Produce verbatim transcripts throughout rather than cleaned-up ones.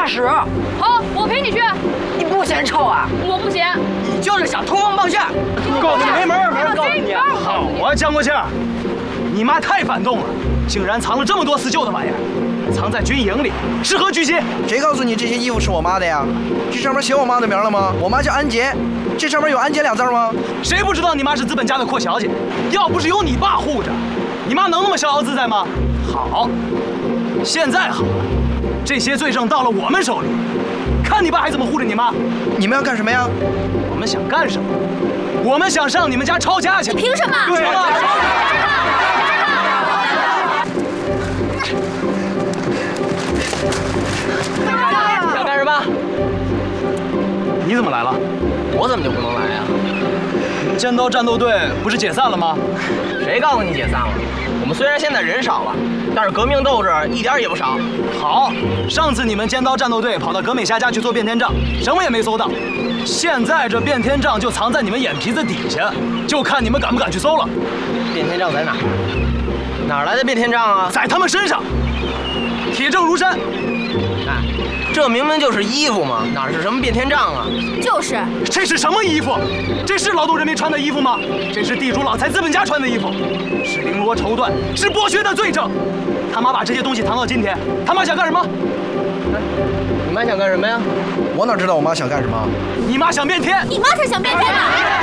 屎。 好，我陪你去。 你不嫌臭啊？ 我不嫌。 你就是想通风报信。 告诉你没门儿，没人告诉你。 好啊，江国庆，你妈太反动了，竟然藏了这么多四旧的玩意儿，藏在军营里，是何居心？ 谁告诉你这些衣服是我妈的呀？这上面写我妈的名了吗？我妈叫安杰，这上面有安杰两字吗？ 谁不知道你妈是资本家的阔小姐？要不是有你爸护着，你妈能那么逍遥自在吗？好，现在好了，这些罪证到了我们手里，看你爸还怎么护着你妈。 你们要干什么呀？ 我们想干什么？我们想上你们家抄家去。 你凭什么？ 对啊。 想干什么？ 你怎么来了？ 我怎么就不能来呀？ 你们尖刀战斗队不是解散了吗？ 谁告诉你解散了？我们虽然现在人少了，但是革命斗志一点也不少。 好，上次你们尖刀战斗队跑到葛美霞家去做变天杖，什么也没搜到。现在这变天杖就藏在你们眼皮子底下，就看你们敢不敢去搜了。 变天杖在哪儿？哪儿来的变天杖啊？ 在他们身上，铁证如山。 哎，这明明就是衣服嘛，哪是什么变天杖啊？ 就是。 这是什么衣服？这是劳动人民穿的衣服吗？这是地主老财资本家穿的衣服，是绫罗绸缎，是剥削的罪证。他妈把这些东西藏到今天，他妈想干什么？ 你妈想干什么呀？ 我哪知道我妈想干什么？ 你妈想变天。 你妈才想变天呢！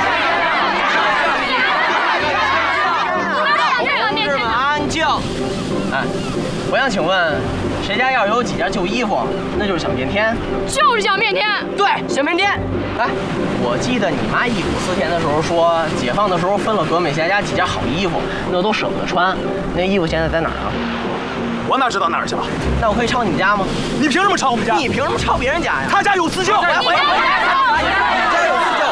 同志们安静。哎，我想请问，谁家要有几件旧衣服，那就是想变天？ 就是想变天。 对，想变天。哎，我记得你妈忆苦思甜的时候说，解放的时候分了葛美霞家几件好衣服，那都舍不得穿。那衣服现在在哪儿啊？ 我哪知道哪儿去了？ 那我可以抄你们家吗？ 你凭什么抄我们家？ 你凭什么抄别人家呀？ 他家有私旧。 来回家有私旧。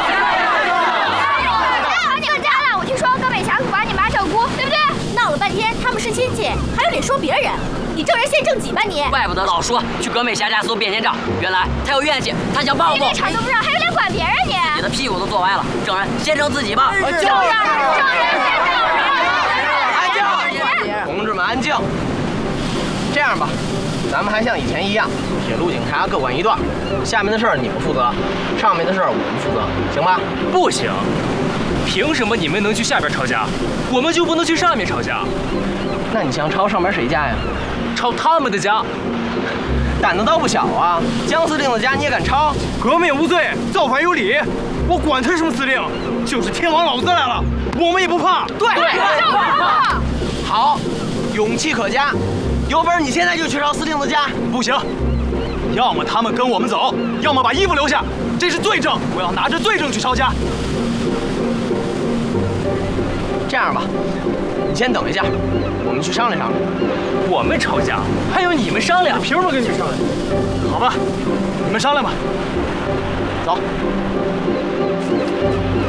把你们家了，我听说葛美霞不把你妈照顾，对不对？闹了半天他们是亲戚，还有脸说别人？你正人现正己吧你！ 怪不得老说去葛美霞家搜变天杖，原来他有怨气，他想报复。 你连场都不让，还有脸管别人你？ 你的屁股都坐歪了，证人先证自己吧。 就是，证人先证人。 安静，同志们安静。这样吧，咱们还像以前一样，铁路警察各管一段，下面的事儿你们负责，上面的事儿我们负责，行吧？ 不行，凭什么你们能去下边抄家，我们就不能去上面抄家？ 那你想抄上边谁家呀？ 抄他们的家， 胆子倒不小啊！江司令的家你也敢抄？ 革命无罪，造反有理。我管他什么司令，就是天王老子来了，我们也不怕。 对， 就是不怕。 好，勇气可嘉。有本事你现在就去抄司令的家。 不行，要么他们跟我们走，要么把衣服留下，这是罪证，我要拿着罪证去抄家。 这样吧，你先等一下，我们去商量商量。 我们抄家，还有你们商量？ 凭什么跟你们商量？好吧，你们商量吧，走。